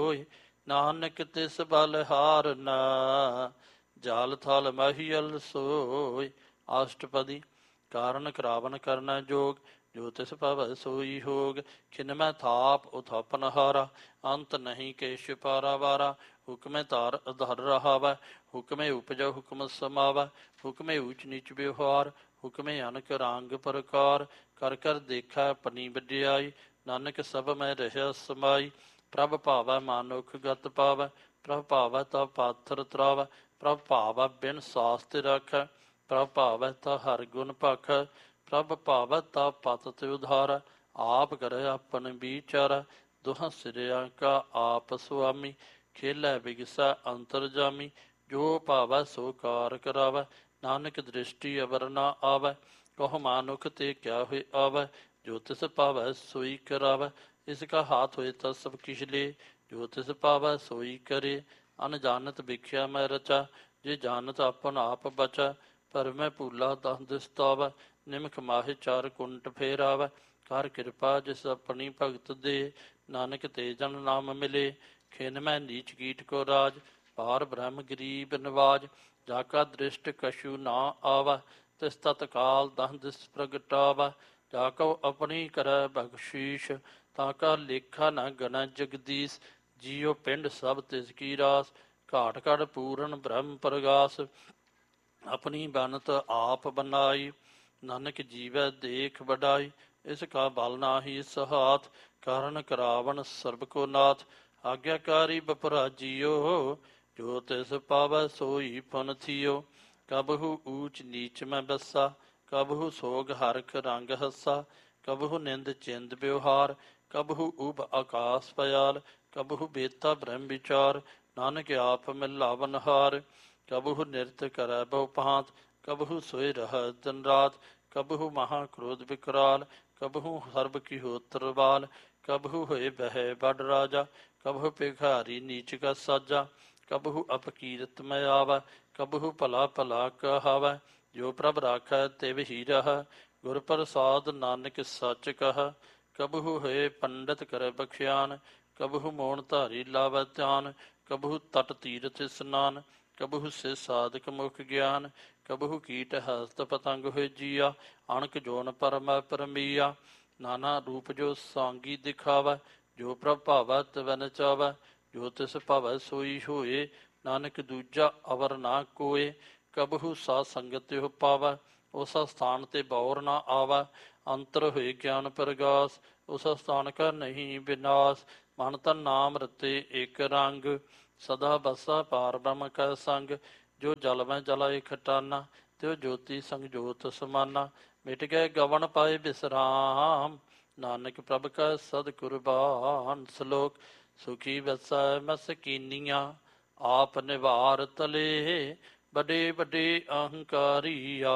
ਹੋਏ। ਨਾਨਕ ਤਿਸ ਬਲਿਹਾਰ ਨਾ, ਜਾਲ ਥਲ ਮਹੀਅਲ ਸੋਏ। ਅਸ਼ਟਪਦੀ। ਕਾਰਨ ਕਰਾਵਨ ਕਰਨਾ ਜੋਗ, ਜੋ ਤਿਸ ਭਵ ਸੋਈ ਹੋਗ। ਖਿਨ ਮੈਂ ਥਾਪ ਉਥਾਪਨ ਹਾਰਾ, ਅੰਤ ਨਹੀਂ ਕੇਸ਼ ਪਾਰਾ ਵਾਰਾ। ਹੁਕਮੇ ਧਾਰ ਅਧਰ ਰਹਾਵੈ, ਹੁਕਮੇ ਉਪਜੈ ਹੁਕਮ ਸਮਾਵੈ। ਹੁਕਮੇ ਊਚ ਨੀਚ ਵਿਵਹਾਰ, ਹੁਕਮੇ ਅਨਕ ਰੰਗ ਪ੍ਰਕਾਰ। ਕਰ ਕਰ ਦੇਖੈ ਆਪਣੀ ਵਡਿਆਈ, ਨਾਨਕ ਸਭ ਮੈਂ ਰਹਿਆ ਸਮਾਈ। ਪ੍ਰਭ ਭਾਵੈ ਮਾਨੁਖ ਗਤ ਪਾਵੈ, ਪ੍ਰਭ ਭਾਵੈ ਤਾ ਪਾਥਰ ਤਰਾਵੈ। ਪ੍ਰਭ ਭਾਵੈ ਬਿਨ ਸਾਸ ਤੇ ਰਾਖੈ, ਪ੍ਰਭ ਭਾਵੈ ਤਾ ਹਰਿ ਗੁਣ ਭਾਖੈ। ਪ੍ਰਭ ਭਾਵੈ ਤਾ ਪਤ ਤੇ ਉਧਾਰੈ, ਆਪ ਕਰੈ ਆਪਨ ਵਿਚਾਰੈ। ਦੁਹਾਂ ਸਿਰਿਆਂ ਕਾ ਆਪ ਸੁਆਮੀ, ਖੇਲੈ ਬਿਗਸੈ ਅੰਤਰ ਜਾਮੀ। ਜੋ ਭਾਵੈ ਸੋ ਕਾਰ ਕਰਾਵੈ, ਨਾਨਕ ਦ੍ਰਿਸ਼ਟੀ ਅਵਰ ਨਾ ਆਵੈ। ਕਹੋ ਮਾਨੁਖ ਤੇ ਕਿਆ ਹੋਇ ਆਵੈ, ਜੋ ਤਿਸ ਭਾਵੈ ਸੋਈ ਕਰਾਵੈ। ਇਸ ਕਾ ਹਾਥ ਹੋਏ ਤਾਂ ਸਭ ਕਿਛ ਲੇ, ਜੋ ਤਿਸ ਭਾਵੈ ਸੋਈ ਕਰੇ। ਅਨਜਾਨਤ ਵਿਖਿਆ ਮੈਂ ਰਚਾ, ਜੇ ਜਾਨਤ ਆਪਨ ਆਪ ਬਚਾ। ਪਰ ਮੈਂ ਭੂਲਾ ਦਸ ਦਿਸਤਾਵੈ, ਨਿਮਖ ਮਾਹੇ ਚਾਰ ਕੁੰਟ ਫੇਰਾਵੈ। ਕਰ ਕਿਰਪਾ ਜਿਸ ਆਪਣੀ ਭਗਤ ਦੇ, ਨਾਨਕ ਤੇ ਜਨ ਨਾਮ ਮਿਲੇ। ਖਿਨ ਮੈਂ ਨੀਚ ਕੀਟ ਕੋ ਰਾਜ, ਪਾਰ ਬ੍ਰਹਮ ਗਰੀਬ ਨਿਵਾਜ। ਜਾ ਕਾ ਦ੍ਰਿਸ਼ਟ ਕਛੂ ਨਾ ਆਵੈ, ਤਿਸ ਤਤਕਾਲ ਦਸ ਦਿਸ ਪ੍ਰਗਟਾਵੈ। ਜਾ ਕਉ ਆਪਣੀ ਕਰੈ ਬਖਸ਼ੀਸ਼, ਤਾਂ ਕਾ ਲੇਖਾ ਨਾ ਗਣੈ ਜਗਦੀਸ਼। ਜੀਉ ਪਿੰਡ ਸਭ ਤਿਸ ਕੀ ਰਾਸ, ਘਾਟ ਘਾਟ ਪੂਰਨ ਬ੍ਰਹਮ ਪ੍ਰਗਾਸ। ਆਪਣੀ ਬਨਤ ਆਪ ਬਨਾਈ, ਨਾਨਕ ਜੀਵੈ ਦੇਖ ਵਡਾਈ। ਇਸ ਕਾ ਬਲ ਨਾਹੀ ਸਹਾਤ, ਕਾਰਨ ਕਰਾਵਨ ਸਰਬ ਕੋ ਨਾਥ। ਆਗਿਆਕਾਰੀ ਬਪੁਰਾ ਜੀਓ, ਜੋ ਤਿਸ ਪਾਵੈ ਸੋਈ ਪੁਨ ਥੀਓ। ਕਬਹੂ ਊਚ ਨੀਚ ਮੈਂ ਬੱਸਾ, ਕਬਹੂ ਸੋਗ ਹਰਖ ਰੰਗ ਹੱਸਾ। ਕਬਹੂ ਨਿੰਦ ਚਿੰਦ ਵਿਵਹਾਰ, ਕਬਹੂ ਉਭ ਆਕਾਸ ਪਇਆਲ। ਕਬਹੂ ਬੇਤਾ ਬ੍ਰਹਮ ਵਿਚਾਰ, ਨਾਨਕ ਆਪ ਮਿਲਾਵਨ ਹਾਰ। ਕਬਹੂ ਨਿਰਤ ਕਰੈ ਬਹੁ ਭਾਂਤ, ਕਬਹੂ ਸੋਇ ਰਹਿ ਦਿਨ ਰਾਤ। ਕਬਹੂ ਮਹਾ ਕ੍ਰੋਧ ਵਿਕਰਾਲ, ਕਬਹੂ ਸਰਬ ਕੀ ਹੋਤਰ ਬਾਲ। ਕਬਹੂ ਹੋਏ ਬਹਿ ਬਡ ਰਾਜਾ, ਕਬਹੂ ਭਿਖਾਰੀ ਨੀਚ ਕਾ ਸਾਜਾ। ਕਬਹੂ ਅਪਕੀਰਤ ਮੈਂ ਆਵੈ, ਕਬਹੂ ਭਲਾ ਭਲਾ ਕਹਾਵੈ। ਜੋ ਪ੍ਰਭ ਰਾਖੈ ਤਿਵ ਹੀ ਰਹੈ, ਗੁਰ ਪ੍ਰਸਾਦ ਨਾਨਕ ਸੱਚ ਕਹੈ। ਕਬਹੂ ਹੋਏ ਪੰਡਤ ਕਰੈ ਬਖਿਆਨ, ਕਬਹੂ ਮੋਨ ਧਾਰੀ ਲਾਵੈ ਧਿਆਨ। ਕਬਹੂ ਤਟ ਤੀਰਥ ਇਸਨਾਨ, ਕਬਹੂ ਸਿ ਸਾਧਕ ਮੁਖ ਗਿਆਨ। ਕਬਹੂ ਕੀਟ ਹਸਤ ਪਤੰਗ ਹੋਏ ਜੀਆ, ਅਣਕ ਜੋਨ ਪਰਮੈ ਪਰਮੀਆ। ਨਾਨਾ ਰੂਪ ਜੋ ਸਾਂਗੀ ਦਿਖਾਵੈ, ਜੋ ਪ੍ਰਭ ਭਾਵੈ ਤਿਵੈ ਨਚਾਵੈ। ਜੋ ਤਿਸ ਭਾਵੈ ਸੋਈ ਹੋਏ, ਨਾਨਕ ਦੂਜਾ ਅਵਰ ਨਾ ਕੋਏ। ਕਬਹੂ ਸਾਧ ਸੰਗਤ ਤਿਹੁ ਪਾਵੈ, ਉਸ ਸਥਾਨ ਤੇ ਬੌਰ ਨਾ ਆਵੈ। ਅੰਤਰ ਹੋਏ ਗਿਆਨ ਪ੍ਰਗਾਸ, ਉਸ ਸਥਾਨ ਕਾ ਨਹੀਂ ਵਿਨਾਸ਼। ਮਨ ਤਨ ਨਾਮ ਰਤੇ ਇਕ ਰੰਗ, ਸਦਾ ਬਸਾ ਪਾਰ ਬ੍ਰਹਮ ਕੈ ਸੰਗ। ਜੋ ਜਲ ਮੈਂ ਜਲਾ ਇਕਟਾਨਾ, ਤਿਉ ਜੋਤੀ ਸੰਗ ਜੋਤ ਸਮਾਨਾ। ਮਿਟ ਗਏ ਗਵਨ ਪਾਏ ਬਿਸਰਾਮ, ਨਾਨਕ ਪ੍ਰਭ ਕੈ ਸਦ ਕੁਰਬਾਨ। ਸ਼ਲੋਕ। ਸੁਖੀ ਵਸੈ ਮਸਕੀਨੀਆਂ, ਆਪ ਨਿਵਾਰ ਤਲੇ। ਵੱਡੇ ਵੱਡੇ ਅਹੰਕਾਰੀਆ,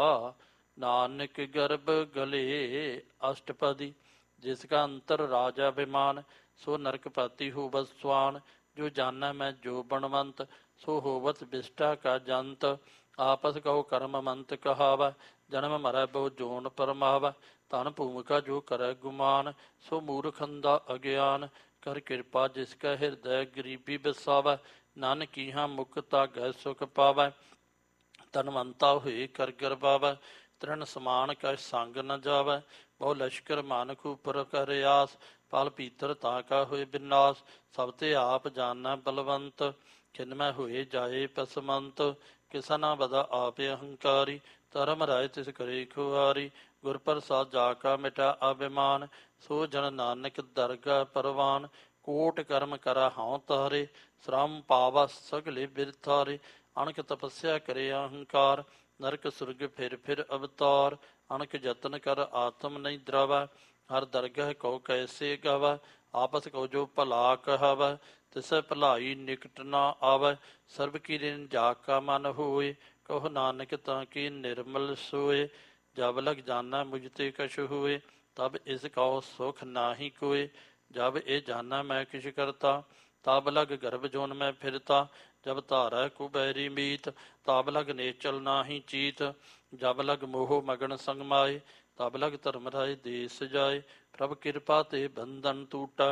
ਨਾਨਕ ਗਰਭ ਗਲੇ। ਅਸ਼ਟਪਦੀ। ਜਿਸ ਕਾ ਅੰਤਰ ਰਾਜਾ ਅਭਿਮਾਨ, ਸੋ ਨਰਕਪਾਤੀ ਹੋਵਤ ਸਵਾਨ। ਜੋ ਜਾਨੈ ਮੈਂ ਜੋ ਬਣਵੰਤ, ਸੋ ਹੋਵਤ ਬਿਸ਼ਟਾ ਕਾ ਜੰਤ। ਆਪਸ ਕਹੋ ਕਰਮ ਮੰਤ ਕਹਾਵੈ, ਜਨਮ ਮਰੈ ਬਹੁ ਜੋਨ ਪਰਮਾਵੈ। ਧਨ ਭੂਮਿਕਾ ਜੋ ਕਰੈ ਗੁਮਾਨ, ਸੋ ਮੂਰਖਨ ਦਾ ਅਗਿਆਨ। ਕਰ ਕਿਰਪਾ ਜਿਸ ਕੈ ਹਿਰਦੈ ਗਰੀਬੀ ਬਸਾਵੈ, ਨਾਨਕ ਇਹਾਂ ਮੁਕਤਾ ਗੈ ਸੁਖ ਪਾਵੈ। ਧਨਵੰਤਾ ਹੋਏ ਕਰ ਗਰਬਾਵੈ, ਤ੍ਰਿਣ ਸਮਾਨ ਕਛ ਸੰਗ ਨ ਜਾਵੈ। ਬਹੁ ਲਸ਼ਕਰ ਮਾਨਕ ਉਪਰ ਕਰ ਆਸ, ਪਲ ਭੀਤਰ ਤਾ ਕਾ ਹੋਏ ਬਿਨਾਸ। ਸਭ ਤੇ ਆਪ ਜਾਨੈ ਬਲਵੰਤ, ਖਿਨ ਮੈਂ ਹੋਏ ਜਾਏ ਪਸਮੰਤ। ਕਿਸਾ ਨਾ ਬਦਾ ਆਪ ਅਹੰਕਾਰੀ, ਧਰਮ ਰਾਏ ਤਿਸ ਕਰੇ ਖੁਆਰੀ। ਗੁਰ ਪ੍ਰਸਾਦ ਜਾ ਕਾ ਮਿਟਾ ਅਭਿਮਾਨ, ਸੋ ਜਨ ਨਾਨਕ ਦਰਗਾ ਪਰਵਾਨ। ਕੋਟ ਕਰਮ ਕਰਾ ਹਉ ਤਾਰੇ, ਸ਼ਰਮ ਪਾਵਾ ਸਗਲੇ ਬਿਰਥਾਰੇ। ਅਣਖ ਤਪੱਸਿਆ ਕਰੇ ਅਹੰਕਾਰ, ਨਰਕ ਸੁਰਗ ਫਿਰ ਫਿਰ ਅਵਤਾਰ। ਅਣਖ ਜਤਨ ਕਰ ਆਤਮ ਨਹੀਂ ਦਰਾਵੈ, ਹਰ ਦਰਗਹ ਕਉ ਕੈਸੇ ਗਾਵੈ। ਆਪਸ ਕਉ ਜੋ ਭਲਾ ਕਹਾਵੈ, ਤਿਸੈ ਭਲਾਈ ਨਿਕਟ ਨਾ ਆਵੈ। ਸਰਬ ਕੀ ਰਿਨ ਜਾ ਕਾ ਮਨ ਹੋਏ, ਕਹੋ ਨਾਨਕ ਤਾਂ ਕੀ ਨਿਰਮਲ ਸੋਏ। ਜਬ ਲਗ ਜਾਨਾ ਮੁਝ ਤੇ ਕਛ ਹੋਏ, ਤਬ ਇਸ ਕਉ ਸੁਖ ਨਾਹੀ ਕੋਏ। ਜਬ ਇਹ ਜਾਨਾ ਮੈਂ ਕਿਛ ਕਰਤਾ, ਤਬ ਲਗ ਗਰਭ ਜੋਨ ਮੈਂ ਫਿਰਤਾ। ਜਬ ਧਾਰੈ ਕੁਬੈਰੀ ਮੀਤ, ਤਬ ਲਗ ਨੇਚਲ ਨਾਹੀ ਚੀਤ। ਜਬ ਲਗ ਮੋਹ ਮਗਨ ਸੰਗ ਮਾਏ, ਤਬ ਲਗ ਧਰਮ ਰਾਏ ਦੇਸ ਜਾਏ। ਪ੍ਰਭ ਕਿਰਪਾ ਤੇ ਬੰਧਨ ਟੂਟਾ,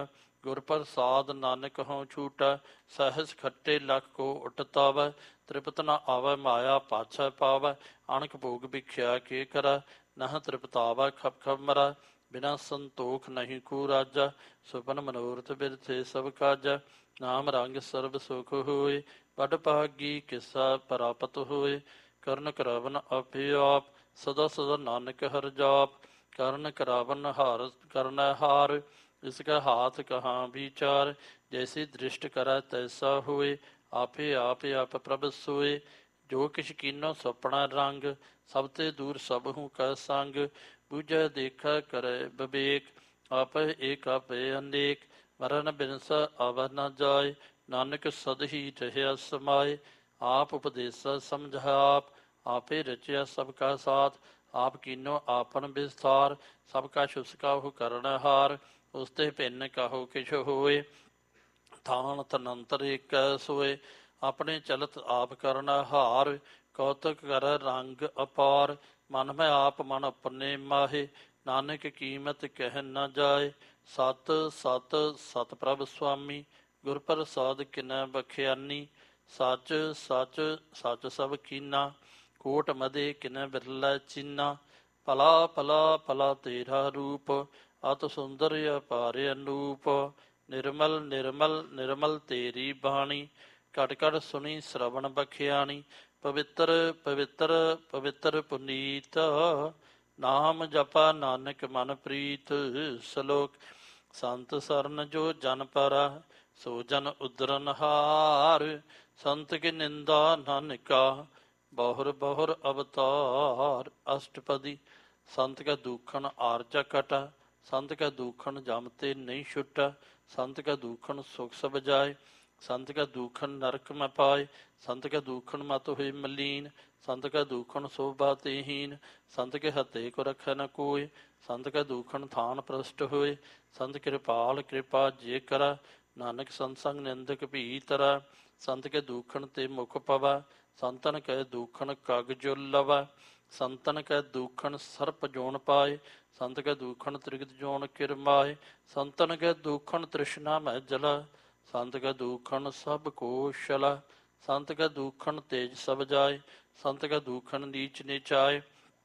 ਗੁਰ ਪ੍ਰਸਾਦ ਨਾਨਕ ਹਉ ਛੂਟੈ, ਸਹਿਸ ਖੱਟੇ ਲਖ ਕੋ ਉਟਤਾਵੈ, ਤ੍ਰਿਪਤ ਨ ਆਵੈ ਮਾਇਆ ਪਾਛੈ ਪਾਵੈ, ਅਣਖ ਭੋਗ ਭਿਖਿਆ ਕੇ ਕਰੈ, ਨਹ ਤ੍ਰਿਪਤਾਵੈ ਖਪ ਖਪ ਮਰੈ, ਬਿਨਾ ਸੰਤੋਖ ਨਹੀਂ ਕੂ ਰਾਜਾ, ਸੁਪਨ ਮਨੋਰਥ ਬਿਰਥੇ ਸਭ ਕਾਜਾ, ਨਾਮ ਰੰਗ ਸਰਬ ਸੁਖ ਹੋਏ, ਬਡ ਭਾਗੀ ਕਿਸਾ ਪ੍ਰਾਪਤ ਹੋਏ, ਕਰਨ ਕਰਾਵਨ ਆਪੇ ਆਪ, ਸਦਾ ਸਦਾ ਨਾਨਕ ਹਰਿ ਜਾਪ, ਕਰਨ ਕਰਾਵਨ ਹਾਰ ਕਰਨਾ ਹਾਰ, ਇਸਕਾ ਹਾਥ ਕਹਾਂ ਵਿਚਾਰ, ਜੈਸੀ ਦ੍ਰਿਸ਼ਟ ਕਰੈ ਤੈਸਾ ਹੋਏ, ਆਪੇ ਆਪ ਪ੍ਰਭ ਸੋਏ, ਜੋ ਕਿਛ ਕੀਨੋ ਸੁਪਨਾ ਰੰਗ, ਸਭ ਤੇ ਦੂਰ ਸਭ ਹੂੰ ਕੈ ਸੰਗ, ਬੂਝੈ ਦੇਖੈ ਕਰੈ ਵਿਵੇਕ, ਆਪੇ ਏਕ ਆਪੇ ਅਨੇਕ, ਮਰਨ ਬਿਨਸ ਅਵਰ ਨ ਜਾਏ, ਨਾਨਕ ਸਦ ਹੀ ਰਹਿਆ ਸਮਾਏ, ਆਪ ਉਪਦੇਸਾ ਸਮਝਾ ਆਪ, ਆਪੇ ਰਚਿਆ ਸਭ ਕਾ ਸਾਥ, ਆਪ ਕੀਨੋ ਆਪਨ ਵਿਸਥਾਰ, ਸਭ ਕਾ ਛੁਸ ਕਾਹੂ ਕਰਨ ਹਾਰ, ਉਸ ਤੇ ਭਿੰਨ ਕਾਹੂ ਕਿਛ ਹੋਏ, ਥਾਨ ਤਨੰਤਰ ਏਕੈ ਸੋਏ, ਆਪਣੇ ਚਲਤ ਆਪ ਕਰਨਾ ਹਾਰ, ਕੌਤਕ ਕਰ ਰੰਗ ਅਪਾਰ, ਮਨ ਮੈਂ ਆਪ ਮਨ ਆਪਣੇ ਮਾਹੇ, ਨਾਨਕ ਕੀਮਤ ਕਹਿ ਨ ਜਾਏ, ਸਤ ਸਤ ਸਤ ਪ੍ਰਭ ਸੁਆਮੀ, ਗੁਰ ਪ੍ਰਸਾਦ ਕਿਨੈ ਬਖਿਆਨੀ, ਸੱਚ ਸੱਚ ਸੱਚ ਸਭ ਕੀਨਾ, ਕੋਟ ਮਦੇ ਕਿਨੈ ਬਿਰਲਾ ਚੀਨਾ, ਭਲਾ ਭਲਾ ਭਲਾ ਤੇਰਾ ਰੂਪ, ਅਤ ਸੁੰਦਰ ਅਪਾਰ ਅਨੂਪ, ਨਿਰਮਲ ਨਿਰਮਲ ਨਿਰਮਲ ਤੇਰੀ ਬਾਣੀ, ਘਟ ਘਟ ਸੁਣੀ ਸ਼ਰਵਣ ਬਖਿਆਣੀ, ਪਵਿੱਤਰ ਪਵਿੱਤਰ ਪਵਿੱਤਰ ਪੁਨੀਤ, ਨਾਮ ਜਪਾ ਨਾਨਕ ਮਨ ਪ੍ਰੀਤ, ਸਲੋਕ ਸੰਤ ਸਰਨ ਜੋ ਜਨ ਪਰਾ, ਸੋ ਜਨ ਉਦਰਨ ਹਾਰ, ਸੰਤ ਕੀ ਨਿੰਦਾ ਨਾਨਕਾ, ਬਹੁਰ ਬਹੁਰ ਅਵਤਾਰ। ਅਸ਼ਟਪਦੀ। ਸੰਤ ਕਾ ਦੂਖਣ ਆਰਜਾ ਕਟਾ, ਸੰਤ ਕਾ ਦੂਖਣ ਜਮ ਤੇ ਨਹੀਂ ਛੁਟਾ, ਸੰਤ ਕਾ ਦੂਖਣ ਸੁਖ ਸਭ ਜਾਏ, ਸੰਤ ਕਾ ਦੂਖਣ ਨਰਕ ਮੈਂ ਪਾਏ, ਸੰਤ ਕਾ ਦੂਖਣ ਮਤ ਹੋਏ ਮਲੀਨ, ਸੰਤ ਕਾ ਦੂਖਣ ਸੋਭਾ ਤੇ ਹੀਨ, ਸੰਤ ਕੇ ਹੱਥੇ ਕੋ ਰਖੈ ਨ ਕੋਇ, ਸੰਤ ਕਾ ਦੂਖਣ ਥਾਨ ਪ੍ਰਸਟ ਹੋਏ, ਸੰਤ ਕਿਰਪਾਲ ਕਿਰਪਾ ਜੇ ਕਰਾ, ਨਾਨਕ ਸੰਤ ਸੰਗ ਨਿੰਦਕ ਭੀ ਤਰਾ, ਸੰਤ ਕੇ ਦੂਖਣ ਤੇ ਮੁਖ ਪਵਾ, ਸੰਤਨ ਕੈ ਦੂਖਣ ਕਗ ਜੋ ਲਵਾ, ਸੰਤਨ ਕੈ ਦੂਖਣ ਸਰਪ ਜੋਨ ਪਾਏ, ਸੰਤ ਕੈ ਦੂਖਣ ਤ੍ਰਿਗਤ ਜੋਨ ਕਿਰਮਾਏ, ਸੰਤਨ ਕੈ ਦੂਖਣ ਤ੍ਰਿਸ਼ਨਾ ਮੈ ਜਲਾ, ਸੰਤ ਕੈ ਦੂਖਣ ਸਭ ਕੋ ਸ਼ਲਾ, ਸੰਤ ਕੈ ਦੂਖਣ ਤੇਜ ਸਭ ਜਾਏ, ਸੰਤ ਕੈ ਦੂਖਣ ਨੀਚ ਨੀਚਾਏ,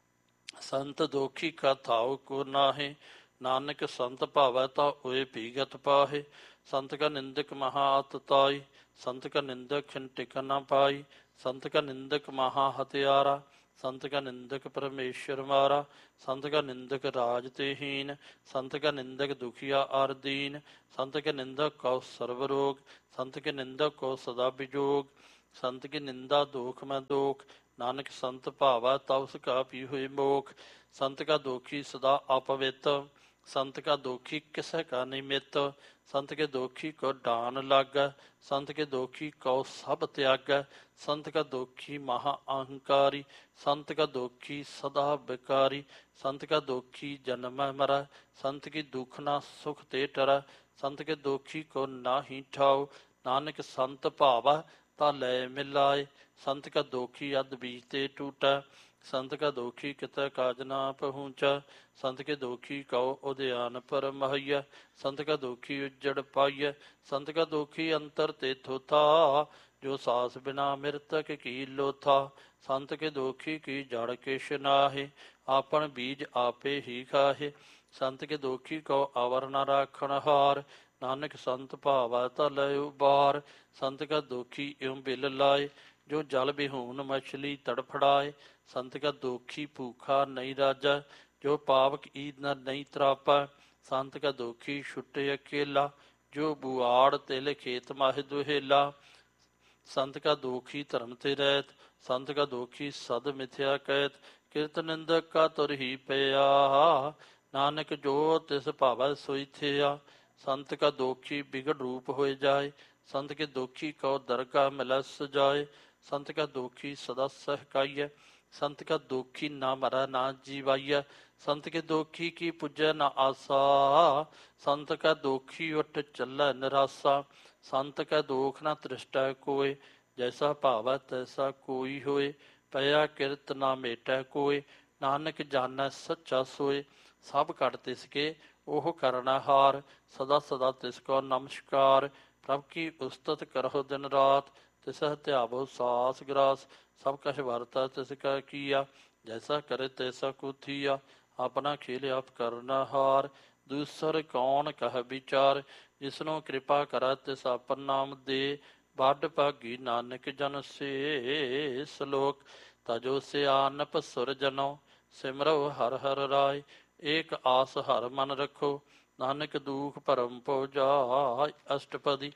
ਸੰਤ ਦੋਖੀ ਕਾ ਥਾਉ ਕੋ ਨਾਹੇ, ਨਾਨਕ ਸੰਤ ਭਾਵੈ ਤਾ ਹੋਏ ਭੀਗਤ ਪਾਹੇ, ਸੰਤ ਕਾ ਨਿੰਦਕ ਮਹਾ ਅਤ ਤਾਈ, ਸੰਤ ਕਾ ਨਿੰਦਕ ਖਿਨ ਟਿਕ ਨ ਪਾਈ, ਸੰਤ ਕਾ ਨਿੰਦਕ ਮਹਾ ਹਤਿਆਰਾ, ਸੰਤ ਕਾ ਨਿੰਦਕ ਪਰਮੇਸ਼ਰ ਮਾਰਾ, ਸੰਤ ਕਾ ਨਿੰਦਕ ਰਾਜ ਤੇ ਹੀਨ, ਸੰਤ ਕਾ ਨਿੰਦਕ ਦੁਖੀਆ ਅਰ ਦੀਨ, ਸੰਤ ਕੇ ਨਿੰਦਕ ਕਉ ਸਰਬ ਰੋਗ, ਸੰਤ ਕੇ ਨਿੰਦਕ ਕੋ ਸਦਾ ਬਿਜੋਗ, ਸੰਤ ਕੀ ਨਿੰਦਾ ਦੋਖ ਮੈਂ ਦੋਖ, ਨਾਨਕ ਸੰਤ ਭਾਵਾ ਤਵ ਕਾ ਪੀ ਹੋਏ ਮੋਖ, ਸੰਤ ਕਾ ਦੋਖੀ ਸਦਾ ਅਪਵਿੱਤ, ਸੰਤ ਕਾ ਦੋਖੀ ਕਿਸੈ ਕਾ ਨਿਮਿਤ, ਸੰਤ ਕੇ ਦੋਖੀ ਕੋ ਡਾਨ ਲਾਗੈ, ਸੰਤ ਕੇ ਦੋਖੀ ਕਉ ਸਭ ਤਿਆਗੈ, ਸੰਤ ਕਾ ਦੋਖੀ ਮਹਾ ਅਹੰਕਾਰੀ, ਸੰਤ ਕਾ ਦੋਖੀ ਸਦਾ ਬਿਕਾਰੀ, ਸੰਤ ਕਾ ਦੋਖੀ ਜਨਮੈ ਮਰੈ, ਸੰਤ ਕੀ ਦੁਖ ਨਾ ਸੁਖ ਤੇ ਟਰੈ, ਸੰਤ ਕੇ ਦੋਖੀ ਕੋ ਨਾਹੀ ਠਾਉ, ਨਾਨਕ ਸੰਤ ਭਾਵਾ ਤਾ ਲੈ ਮਿਲਾਏ, ਸੰਤ ਕਾ ਦੋਖੀ ਅਧ ਬੀਜ ਤੇ ਟੂਟੈ, ਸੰਤ ਕਾ ਦੋਖੀ ਕਿਤੈ ਕਾਜ ਨਾ ਪਹੁੰਚੈ, ਸੰਤ ਕੇ ਦੋਖੀ ਕਉ ਉਦਿਆਨ ਪਰਮਹਈਆ, ਸੰਤ ਕਾ ਦੋਖੀ ਉਜੜ ਪਾਈਐ, ਸੰਤ ਕਾ ਦੋਖੀ ਅੰਤਰ ਤੇ ਥੋਥਾ, ਜੋ ਸਾਸ ਬਿਨਾ ਮਿਰਤਕ ਕੀ ਲੋਥਾ, ਸੰਤ ਕੇ ਦੋਖੀ ਕੀ ਜੜ ਕਿਛ ਨਾਹੇ, ਆਪਨ ਬੀਜ ਆਪੇ ਹੀ ਖਾਹੇ, ਸੰਤ ਕੇ ਦੋਖੀ ਕਉ ਅਵਰ ਨ ਰਾਖਣ ਹਾਰ, ਨਾਨਕ ਸੰਤ ਭਾਵਾ ਤਾ ਲੈ ਉਬਾਰ, ਸੰਤ ਕਾ ਦੋਖੀ ਇਉ ਬਿਲ ਲਾਏ, ਜੋ ਜਲ ਬਿਹੂਨ ਮਛਲੀ ਤੜਫੜਾਏ, ਸੰਤ ਕਾ ਦੋਖੀ ਭੂਖਾ ਨਹੀਂ ਰਾਜਾ, ਜੋ ਪਾਵਕ ਈਦ ਨ ਨਹੀਂ ਤਰਾਪੈ, ਸੰਤ ਕਾ ਦੋਖੀ ਛੁੱਟੇ ਅਕੇਲਾ, ਜੋ ਬੁਆੜ ਤਿਲ ਖੇਤ ਮਾਹਿ ਦੁਹੇਲਾ, ਸੰਤ ਕਾ ਦੋਖੀ ਧਰਮ ਤੇ ਰਹਿਤ, ਸੰਤ ਕਾ ਦੋਖੀ ਸਦ ਮਿਥਿਆ ਕਹਿਤ, ਕਿਰਤ ਨਿੰਦਕ ਕਾ ਤੁਰ ਹੀ ਪਿਆ, ਨਾਨਕ ਜੋ ਤਿਸ ਭਾਵੈ ਸੋਈ ਥਿਆ, ਸੰਤ ਕਾ ਦੋਖੀ ਬਿਗੜ ਰੂਪ ਹੋਏ ਜਾਏ, ਸੰਤ ਕੇ ਦੋਖੀ ਕਉ ਦਰਗਾ ਮਿਲਸ ਜਾਏ, ਸੰਤ ਕਾ ਦੋਖੀ ਸਦਾ ਸਹਿਕਾਈਐ, ਸੰਤ ਕਾ ਦੋਖੀ ਨਾ ਮਰੈ ਨਾ ਜੀਵਾਈਐ, ਸੰਤ ਕੇ ਦੋਖੀ ਕੀ ਪੁੱਜੈ ਨਾ ਆਸਾ, ਸੰਤ ਕਾ ਦੋਖੀ ਉਠ ਚੱਲੈ ਨਿਰਾਸਾ, ਸੰਤ ਕਾ ਦੋਖ ਨਾ ਤ੍ਰਿਸ਼ਟੈ ਕੋਇ, ਜੈਸਾ ਭਾਵੈ ਤੈਸਾ ਕੋਈ ਹੋਏ, ਪਿਆ ਕਿਰਤ ਨਾ ਮੇਟੈ ਕੋਇ, ਨਾਨਕ ਜਾਣੈ ਸੱਚਾ ਸੋਏ, ਸਭ ਘਟ ਤਿਸ ਕੇ ਉਹ ਕਰਨਹਾਰ। ਸਦਾ ਸਦਾ ਤਿਸ ਕੋ ਨਮਸਕਾਰ। ਪ੍ਰਭ ਕੀ ਉਸਤਤ ਕਰਹੁ ਦਿਨ ਰਾਤ। ਤਿਸ ਧਿਆਵੋ ਸਾਸ ਗਰਾਸ। ਸਭ ਕਛ ਵਰਤੈ ਤਿਸ ਕਾ ਕੀਆ। ਜੈਸਾ ਕਰੇ ਤੈਸਾ ਕੁਥੀਆ। ਆਪਣਾ ਖੇਲ ਆਪ ਕਰਨਹਾਰ। ਦੂਸਰ ਕੌਣ ਕਹਿ ਵਿਚਾਰ। ਜਿਸਨੂੰ ਕਿਰਪਾ ਕਰੈ ਤਿਸ ਆਪਨ ਨਾਮ ਦੇ। ਵੱਡ ਭਾਗੀ ਨਾਨਕ ਜਨ ਸੇ ਸਲੋਕ। ਤਜੋ ਸਿਆਨਪ ਸੁਰ ਜਨੋ ਸਿਮਰੋ ਹਰਿ ਹਰਿ ਰਾਇ। ਏਕ ਆਸ ਹਰਿ ਮਨ ਰੱਖੋ ਨਾਨਕ ਦੂਖ ਭਰਮ ਪਉ ਜਾਇ। ਅਸ਼ਟਪਦੀ।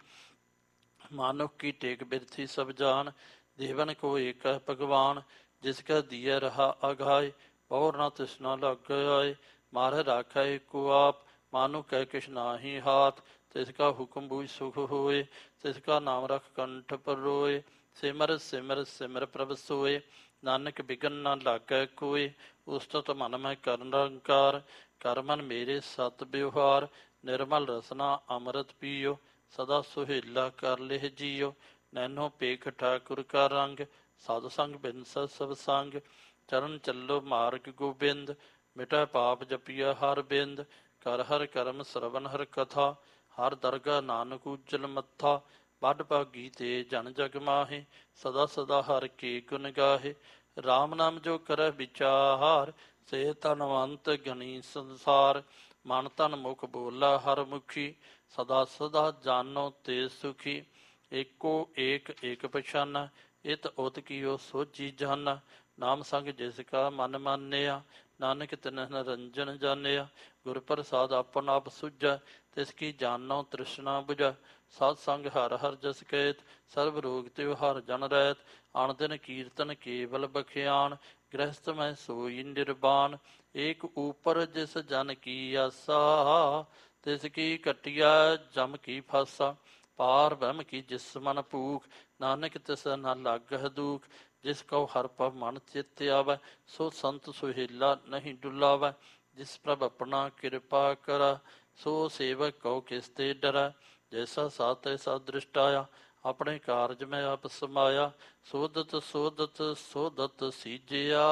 ਮਾਨੁਖ ਕੀ ਟੇਕ ਬਿਰਥੀ ਸਭ ਜਾਨ। ਦੇਵਨ ਕੋ ਏਕ ਹੈ ਭਗਵਾਨ। ਜਿਸ ਕਾ ਦੀਐ ਰਹਾ ਅਘਾਇ। ਔਰ ਨਾ ਤਿਸਨਾ ਲੱਗ ਆਏ। ਮਾਰਹਿ ਰਾਖੈ ਏਕੋ ਆਪ। ਮਾਨੁ ਕਹਿ ਕਿਛ ਨਾਹੀ ਹਾਥ। ਤਿਸ ਕਾ ਹੁਕਮ ਬੂਝ ਸੁਖ ਹੋਏ। ਤਿਸ ਕਾ ਨਾਮ ਰਖ ਕੰਠ ਪਰੋਏ। ਸਿਮਰ ਸਿਮਰ ਸਿਮਰ ਪ੍ਰਭ ਸੋਏ। ਨਾਨਕ ਬਿਗਨ ਨਾ ਲਾਗੈ ਕੋਇ। ਉਸਤਤ ਮਨ ਮੈਂ ਕਰਨ ਨਿਰੰਕਾਰ। ਕਰ ਮਨ ਮੇਰੇ ਸਤ ਵਿਵਹਾਰ। ਨਿਰਮਲ ਰਸਨਾ ਅੰਮ੍ਰਿਤ ਪੀਓ। ਸਦਾ ਸੁਹੇਲਾ ਕਰ ਲਿਹ ਜੀਓ। ਨੈਨੋ ਪੇਖ ਠਾਕੁਰ ਕਾ ਰੰਗ। ਸਾਧ ਸੰਗ ਬਿਨਸੈ ਸਭ ਸੰਗ। ਚਰਨ ਚੱਲੋ ਮਾਰਗ ਗੋਬਿੰਦ। ਮਿਟੈ ਪਾਪ ਜਪੀਆ ਹਰ ਬਿੰਦ। ਕਰ ਹਰ ਕਰਮ ਸਰਵਨ ਹਰ ਕਥਾ। ਹਰ ਦਰਗਾ ਨਾਨਕ ਉਜਲ ਮੱਥਾ। ਵੱਡ ਭਾਗੀ ਤੇ ਜਨ ਜਗ ਮਾਹੇ। ਸਦਾ ਸਦਾ ਹਰ ਕੇ ਗੁਣ ਗਾਹੇ। ਰਾਮ ਨਾਮ ਜੋ ਕਰੈ ਵਿਚਾਰ। ਸੇ ਧਨਵੰਤ ਗਣੀ ਸੰਸਾਰ। ਮਨ ਤਨ ਮੁਖ ਬੋਲਾ ਹਰ ਮੁਖੀ। ਸਦਾ ਸਦਾ ਜਾਨੋ ਤੇ ਸੁਖੀ। ਏਕੋ ਏਕ ਏਕ ਪਛਾਨਾ। ਇਤ ਉਤ ਕੀਓ ਸੋਝੀ ਜਾਨਾ। ਨਾਮ ਸੰਗ ਜਿਸ ਕਾ ਮਨ ਮਾਨਿਆ। ਨਾਨਕ ਤਿਨਹ ਨਿਰੰਜਨ ਜਾਣਿਆ। ਗੁਰ ਪ੍ਰਸਾਦ ਆਪਨ ਆਪ ਸੁਝੈ। ਤਿਸ ਕੀ ਜਾਨੋ ਤ੍ਰਿਸ਼ਨਾ ਬੁਝੈ। ਸਤ ਸੰਗ ਹਰ ਹਰ ਜਸ ਕੇਤ। ਸਰਬ ਰੋਗ ਤਿਵ ਹਰ ਜਨ ਰਹਿਤ। ਅਣ ਦਿਨ ਕੀਰਤਨ ਕੇਵਲ ਬਖਿਆਨ। ਗ੍ਰਹਸਥ ਮੈਂ ਸੋਈ ਨਿਰਵਾਨ। ਏਕ ਊਪਰ ਜਿਸ ਜਨ ਕੀ ਆਸਾ। ਤਿਸ ਕੀ ਕਟਿਆ ਜਮ ਕੀ ਫਾਸਾ। ਪਾਰ ਬ੍ਰਹਮ ਕੀ ਜਿਸ ਮਨ ਭੂਖ। ਨਾਨਕ ਤਿਸ ਨ ਲਾਗਹਿ ਦੂਖ। ਜਿਸ ਕਉ ਹਰਿ ਭਵ ਮਨ ਚਿਤ ਆਵੈ। ਸੋ ਸੰਤ ਸੁਹੇਲਾ ਨਹੀਂ ਡੁਲਾਵੈ। ਜਿਸ ਪ੍ਰਭ ਆਪਣਾ ਕਿਰਪਾ ਕਰੈ। ਸੋ ਸੇਵਕ ਕਉ ਕਿਸ ਤੇ ਡਰੈ। ਜੈਸਾ ਸਾਧ ਤੈਸਾ ਦ੍ਰਿਸ਼ਟ ਆਇਆ। ਆਪਣੇ ਕਾਰਜ ਮੈਂ ਆਪ ਸਮਾਇਆ। ਸੋਧਤ ਸੋਧਤ ਸੋਧਤ ਸੀਜਿਆ।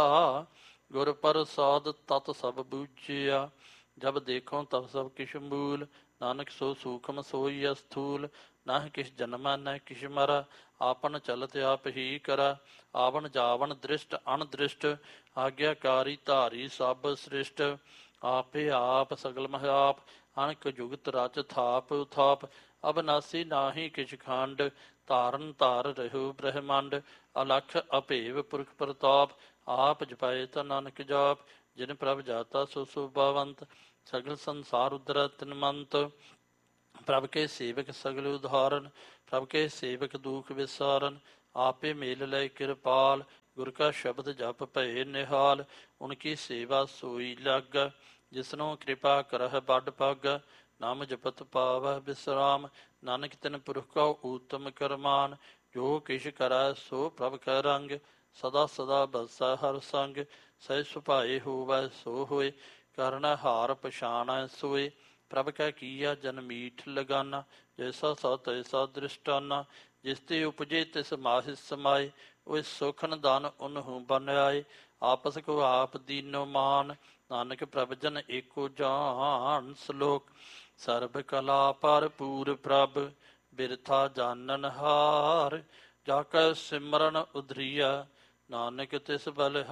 ਗੁਰ ਪ੍ਰਸਾਦ ਤਤ ਸਭ ਬੂਝਿਆ। ਜਬ ਦੇਖੋ ਤਬ ਸਭ ਕਿਛ ਮੂਲ। ਨਾਨਕ ਸੋ ਸੂਖਮ ਸੋਈ ਅਸਥੂਲ। ਨਾਹਿ ਕਿਛ ਜਨਮੈ ਨਹਿ ਕਿਛ ਮਰੈ। ਆਪਨ ਚਲਤ ਆਪ ਹੀ ਕਰੈ। ਆਵਣ ਜਾਵਣ ਦ੍ਰਿਸ਼ਟ ਅਣਦ੍ਰਿਸ਼ਟ। ਆਗਿਆਕਾਰੀ ਧਾਰੀ ਸਭ ਸ੍ਰਿਸ਼ਟ। ਆਪੇ ਆਪ ਸਗਲ ਮਹਿ ਆਪ। ਅਣਕ ਜੁਗਤ ਰਚ ਥਾਪ ਉਥਾਪ। ਅਬਨਾਸੀ ਨਾਹੀ ਕਿਛ ਖੰਡ। ਧਾਰਨ ਧਾਰ ਰਹਿਓ ਬ੍ਰਹਮੰਡ। ਅਲਖ ਅਭੇਵ ਪੁਰਖ ਪ੍ਰਤਾਪ। ਆਪ ਜਪਾਏ ਤਾ ਨਾਨਕ ਜਾਪ। ਜਿਨ ਪ੍ਰਭ ਜਾਤਾ ਸੋ ਸੋਭਾਵੰਤ। ਸਗਲ ਸੰਸਾਰ ਉਦਰੈ ਤਿਨਮੰਤ। ਪ੍ਰਭ ਕੇ ਸੇਵਕ ਸਗਲ ਉਧਾਰਨ। ਪ੍ਰਭ ਕੇ ਸੇਵਕ ਦੂਖ ਵਿਸਾਰਨ। ਆਪੇ ਮੇਲ ਲੈ ਕਿਰਪਾਲ। ਗੁਰ ਕਾ ਸ਼ਬਦ ਜਪ ਭਏ ਨਿਹਾਲ। ਉਨਕੀ ਸੇਵਾ ਸੋਈ ਲਾਗੈ। ਜਿਸਨੂੰ ਕਿਰਪਾ ਕਰਹਿ ਵੱਡ ਭਾਗੈ। ਨਾਮ ਜਪਤ ਪਾਵੈ ਬਿਸਰਾਮ। ਨਾਨਕ ਤਿਨ ਪੁਰਖ ਕਉ ਊਤਮ ਕਰਮਾਨ। ਜੋ ਕਿਛ ਕਰੈ ਸੋ ਪ੍ਰਭ ਕੈ ਰੰਗ। ਸਦਾ ਸਦਾ ਬਸੈ ਹਰ ਸੰਗ। ਸਹਿ ਸੁਭਾਏ ਹੋਵੈ ਸੋ ਹੋਏ। ਕਰਨਹਾਰ ਪਛਾਣੈ ਸੋਏ। ਪ੍ਰਭ ਕੈ ਕੀਆ ਜਨ ਮੀਠ ਲਗਾਨਾ। ਜੈਸਾ ਸਾ ਤੈਸਾ ਦ੍ਰਿਸ਼ਟਾਨਾ। ਜਿਸ ਤੇ ਉਪਜੇ ਤਿਸ ਮਾਹਿ ਸਮਾਏ। ਉਹ ਸੁਖਨ ਦਾਨ ਉਨਹੂ ਬਨ ਆਏ। ਆਪਸ ਕੋ ਆਪ ਦੀਨੋ ਮਾਨ। ਨਾਨਕ ਪ੍ਰਭ ਜਨ ਏਕੋ ਜਾਨ। ਸਲੋਕ। ਸਰਬ ਕਲਾ ਭਰਪੂਰ ਪ੍ਰਭ। ਬਿਰਥਾ ਜਾਨਨ ਹਾਰ। ਜਾ ਕੈ ਸਿਮਰਨ ਉਧਰੀਆ। ਨਾਨਕ ਤਿਸ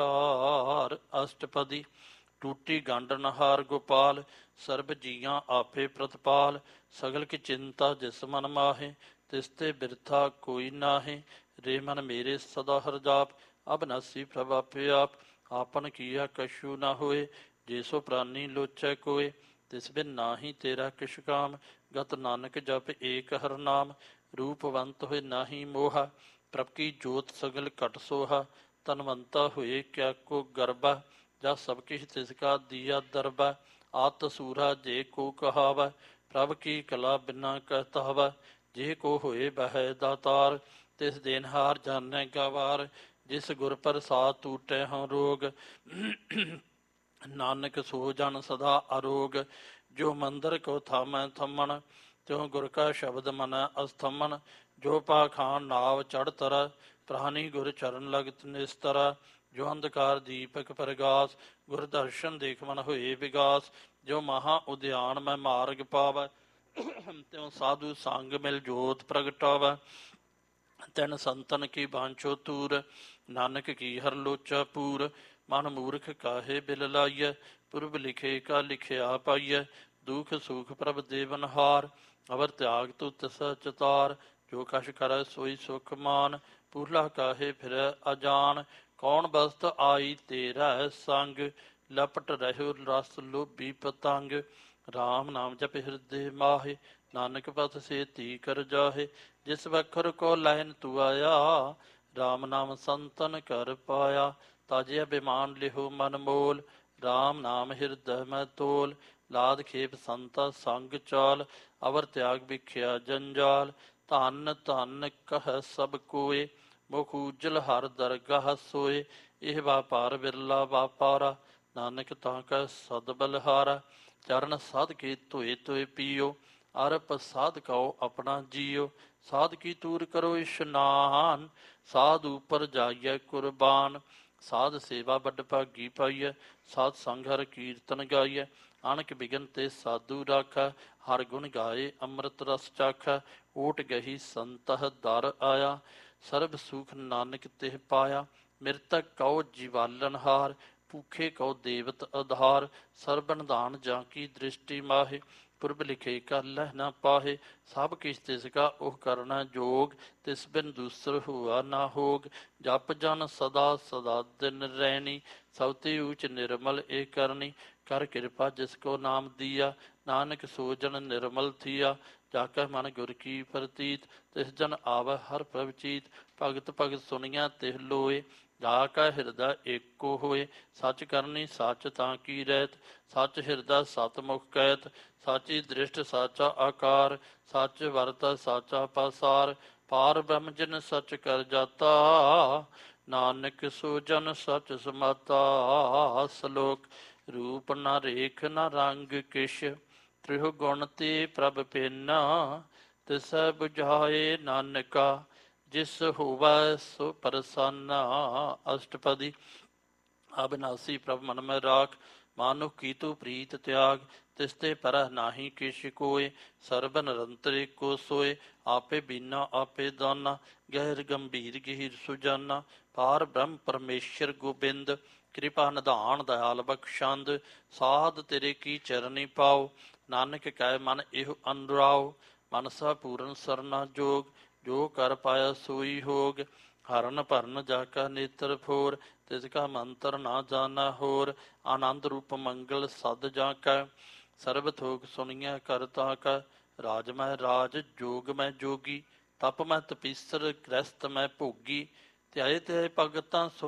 ਬਲਿਹਾਰ। ਅਸ਼ਟਪਦੀ। ਟੂਟੀ ਗਾਂਡਨ ਹਾਰ ਗੋਪਾਲ। ਸਰਬ ਜੀਆਂ ਆਪੇ ਪ੍ਰਤਪਾਲ। ਸਗਲ ਕੀ ਚਿੰਤਾ ਜਿਸ ਮਨ ਮਾਹੇ। ਤਿਸ ਤੇ ਬਿਰਥਾ ਕੋਈ ਨਾਹੀ। ਰੇ ਮਨ ਮੇਰੇ ਸਦਾ ਹਰਿ ਜਾਪ। ਅਬਨਾਸੀ ਪ੍ਰਭ ਆਪੇ ਆਪ। ਆਪਨ ਕੀਆ ਕਛੂ ਨਾ ਹੋਏ। ਜੇ ਸੋ ਪ੍ਰਾਨੀ ਲੋਚੈ ਕੋਏ। ਤਿਸ ਬਿਨ ਨਾਹੀ ਤੇਰਾ ਕਿਛ ਕਾਮ। ਗਤ ਨਾਨਕ ਜਪ ਏਕ ਹਰਿ ਨਾਮ। ਰੂਪਵੰਤ ਹੋਏ ਨਾਹੀ ਮੋਹਾ। ਪ੍ਰਭ ਕੀ ਜੋਤ ਸਗਲ ਘਟ ਸੋਹਾ। ਧਨਵੰਤਾ ਹੋਏ ਕਿਆ ਕੋ ਗਰਬਾ। ਜਾ ਸਭ ਕਿਛ ਤਿਸ ਕਾ ਦੀਆ ਦਰਬਾ। ਆਤ ਸੂਰਾ ਜੇ ਕੋ ਕਹਾਵੈ। ਪ੍ਰਭ ਕੀ ਕਲਾ ਬਿਨਾ ਕਹਿ ਤਾਵੈ। ਜੇ ਕੋ ਹੋਏ ਬਹਿ ਦਾਤਾਰ। ਤਿਸ ਦੇਨਹਾਰ ਜਾਣੈ ਗਵਾਰ। ਜਿਸ ਗੁਰ ਪ੍ਰਸਾਦ ਟੂਟੈ ਹਉ ਰੋਗ। ਨਾਨਕ ਸੋ ਜਨ ਸਦਾ ਅਰੋਗ। ਜੋ ਮੰਦਰ ਕੋ ਥਾਮੈ ਥੰਮਣ। ਤਿਉ ਗੁਰ ਕਾ ਸ਼ਬਦ ਮਨੈ ਅਸਥਮਨ। ਜੋ ਪਾਖਾਨ ਨਾਵ ਚੜ੍ਹ ਤਰੈ। ਪ੍ਰਾਨੀ ਗੁਰ ਚਰਨ ਲਗਤ ਨਿਸਤਰੈ। ਜੋ ਅੰਧਕਾਰ ਦੀਪਕ ਪ੍ਰਗਾਸ। ਗੁਰ ਦਰਸ਼ਨ ਦੇਖ ਮਨ ਹੋਏ ਵਿਗਾਸ। ਜੋ ਮਹਾ ਉਦਿਆਨ ਮੈਂ ਮਾਰਗ ਪਾਵੈ ਤਿਉ ਸਾਧੂ ਸੰਗ ਮਿਲ ਜੋਤ ਪ੍ਰਗਟਾਵੈ ਤੈਨ ਸੰਤਨ ਕੀ ਬਾਂਛੋ ਤੂਰ ਨਾਨਕ ਕੀ ਹਰ ਲੋਚਾ ਪੂਰ ਮਨ ਮੂਰਖ ਕਾਹੇ ਬਿਲ ਲਾਈਐ ਪੁਰਬ ਲਿਖੇ ਕਾ ਲਿਖਿਆ ਪਾਈਐ ਦੁਖ ਸੁਖ ਪ੍ਰਭ ਦੇਵਨ ਹਾਰ ਅਵਰ ਤਿਆਗ ਤੂ ਤਸ ਚਤਾਰ ਜੋ ਕਛ ਕਰੈ ਸੋਈ ਸੁਖ ਮਾਨ ਪੂਲਾ ਕਾਹੇ ਫਿਰੈ ਅਜਾਨ ਕੌਣ ਬਸਤ ਆਈ ਤੇਰਾ ਸੰਗ ਲਪਟ ਰਹਿਓ ਰਸ ਲੋਭੀ ਪਤੰਗ ਰਾਮ ਨਾਮ ਜਪ ਹਿਰਦੇ ਮਾਹੇ ਨਾਨਕ ਪਤ ਸੇਤੀ ਕਰ ਜਾਹੇ ਜਿਸ ਵਖਰ ਕੋ ਲੈਨ ਤੂ ਆਇਆ ਰਾਮ ਨਾਮ ਸੰਤਨ ਕਰ ਪਾਇਆ ਤਾਜੇ ਬਿਮਾਨ ਲਿਹੋ ਮਨ ਮੋਲ ਰਾਮ ਨਾਮ ਹਿਰਦੈ ਮੈਂ ਤੋਲ ਲਾਦ ਖੇਪ ਸੰਤਾ ਸੰਗ ਚਾਲ ਅਵਰ ਤਿਆਗ ਵਿਖਿਆ ਜੰਜਾਲ ਧਨ ਧਨ ਕਹ ਸਭ ਕੋਏ ਮੁਖ ਉਜਲ ਹਰ ਦਰਗਾਹ ਸੋਏ ਇਹ ਵਾਪਾਰ ਬਿਰਲਾ ਵਾਪਾਰਾ ਨਾਨਕ ਤਾਂ ਕੈ ਸਦ ਬਲਹਾਰਾ ਚਰਨ ਸਾਧ ਕੇ ਧੋਏ ਧੋਏ ਪੀਓ ਅਰਪ ਸਾਧ ਕਉ ਆਪਣਾ ਜੀਓ ਸਾਧ ਕੀ ਤੂਰ ਕਰੋ ਇਸ਼ਨਾਨ ਸਾਧ ਉਪਰ ਜਾਈਐ ਕੁਰਬਾਨ ਸਾਧ ਸੇਵਾ ਵੱਡ ਭਾਗੀ ਪਾਈਐ ਸਾਧ ਸੰਗ ਹਰ ਕੀਰਤਨ ਗਾਈਐ ਅਣਖ ਬਿਗਨ ਤੇ ਸਾਧੂ ਰਾਖਾ ਹਰ ਗੁਣ ਗਾਏ ਅੰਮ੍ਰਿਤ ਰਸ ਚਾਖਾ ਓਟ ਗਹੀ ਸੰਤਹ ਦਰ ਆਇਆ ਸਰਬ ਸੁਖ ਨਾਨਕ ਤਿਹ ਪਾਇਆ ਮਿਰਤਕ ਕਉ ਜੀਵਾਲਨ ਹਾਰ ਭੂਖੇ ਕਉ ਦੇਵਤ ਆਧਾਰ ਸਰਬਨ ਦਾਨ ਜਾਂ ਕੀ ਦ੍ਰਿਸ਼ਟੀ ਮਾਹੇ ਪੁਰਬ ਲਿਖੇ ਕਰ ਲਹਿ ਨਾ ਪਾਹੇ ਸਭ ਕਿਛ ਤਿਸ ਕਾ ਉਹ ਕਰਨਾ ਜੋਗ ਤਿਸ ਬਿਨ ਦੂਸਰ ਹੁਆ ਨਾ ਹੋਗ ਜਪ ਜਨ ਸਦਾ ਸਦਾ ਦਿਨ ਰਹਿਣੀ ਸਭ ਤੇ ਊਚ ਨਿਰਮਲ ਏ ਕਰਨੀ ਕਰ ਕਿਰਪਾ ਜਿਸ ਕੋ ਨਾਮ ਦੀਆ ਨਾਨਕ ਸੋ ਜਨ ਨਿਰਮਲ ਥੀਆ ਜਾ ਕੈ ਮਨ ਗੁਰ ਕੀ ਪ੍ਰਤੀਤ ਤਿਸ ਜਨ ਆਵੈ ਹਰ ਪ੍ਰਭ ਚੀਤ ਭਗਤ ਭਗਤ ਸੁਣੀਆਂ ਤਿਹ ਲੋਏ ਜਾ ਕੈ ਹਿਰਦਾ ਏਕੋ ਹੋਏ ਸੱਚ ਕਰਨੀ ਸੱਚ ਤਾਂ ਕੀ ਰਹਿਤ ਸੱਚ ਹਿਰਦਾ ਸਤਮੁਖ ਕਹਿਤ ਸਾਚੀ ਦ੍ਰਿਸ਼ਟ ਸਾਚਾ ਆਕਾਰ ਸੱਚ ਵਰਤੈ ਸਾਚਾ ਪਾਸਾਰ ਪਾਰ ਬ੍ਰਹਮ ਜਿਨ ਸੱਚ ਕਰ ਜਾਤਾ ਨਾਨਕ ਸੋ ਜਨ ਸੱਚ ਸਮਾਤਾ ਸਲੋਕ ਰੂਪ ਨ ਰੇਖ ਨ ਰੰਗ ਕਿਛ ਤ੍ਰਿਹੁ ਗੁਣ ਤੇ ਪ੍ਰਭ ਪੇਨਾ ਤਿਸੈ ਬੁਝਾਏ ਨਾਨਕਾ ਜਿਸ ਹੋਵੈ ਸੋ ਪ੍ਰਸੰਨਾ ਅਸ਼ਟਪਦੀ ਅਬਿਨਾਸੀ ਪ੍ਰਭ ਮਨ ਮੈਂ ਰਾਖ ਮਾਨੁਖ ਕੀ ਤੂ ਪ੍ਰੀਤ ਤਿਆਗ ਤਿਸ ਤੇ ਪਰਹ ਨਾਹੀ ਕਿਛ ਕੋਇ ਸਰਬ ਨਿਰੰਤਰ ਏਕੋ ਸੋਏ ਆਪੇ ਬੀਨਾ ਆਪੇ ਦਾਨਾ ਗਹਿਰ ਗੰਭੀਰ ਗਹੀਰ ਸੁਜਾਨਾ ਪਾਰ ਬ੍ਰਹਮ ਪਰਮੇਸ਼ਰ ਗੋਬਿੰਦ ਕਿਰਪਾ ਨਿਧਾਨ ਦਇਆਲ ਬਖਸ਼ੰਦ ਸਾਧ ਤੇਰੇ ਕੀ ਚਰਨੀ ਪਾਓ ਨਾਨਕ ਕਹਿ ਮਨ ਇਹੋ ਅਨੁਰਾਓ ਮਨਸਾ ਪੂਰਨ ਸਰਨਾ ਜੋਗ ਜੋ ਕਰ ਪਾਇਆ ਸੋਈ ਹੋਗ ਹਰਨ ਭਰਨ ਜਾ ਕਾ ਨੇਤਰ ਫੋਰ ਤਿਸ ਕਾ ਮੰਤਰ ਨਾ ਜਾਣਾ ਹੋਰ ਆਨੰਦ ਰੂਪ ਮੰਗਲ ਸਦ ਜਾ ਕੈ ਸਰਬ ਥੋਕ ਸੁਣੀਐ ਕਰਤਾ ਕੈ ਰਾਜ ਮੈਂ ਰਾਜ ਜੋਗ ਮੈਂ ਜੋਗੀ ਤਪ ਮੈਂ ਤਪੀਸਰ ਗ੍ਰਸਤ ਮੈਂ ਭੋਗੀ ਧਿਆਏ ਧਿਆਏ ਭਗਤਾਂ